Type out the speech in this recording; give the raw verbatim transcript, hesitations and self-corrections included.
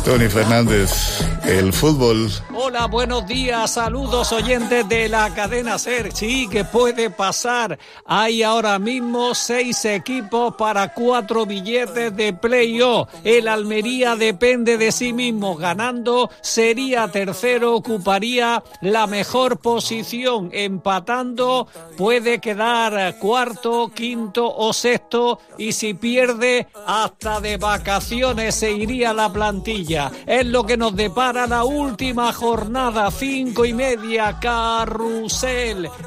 Tony Fernández, el fútbol. Hola, buenos días, saludos oyentes de la cadena SER. Sí, que puede pasar. Hay ahora mismo seis equipos para cuatro billetes de playoff. El Almería depende de sí mismo. Ganando sería tercero, ocuparía la mejor posición. Empatando puede quedar cuarto, quinto o sexto. Y si pierde, hasta de vacaciones se iría la plantilla. Es lo que nos depara la última jornada, cinco y media, carrusel.